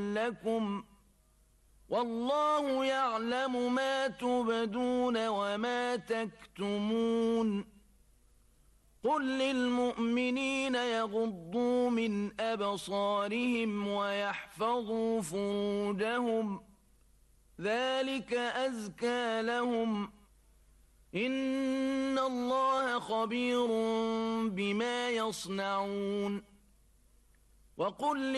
لكم والله يعلم ما تبدون وما تكتمون قل للمؤمنين يغضوا من أبصارهم ويحفظوا فروجهم ذلك أزكى لهم إن الله خبير بما يصنعون وقل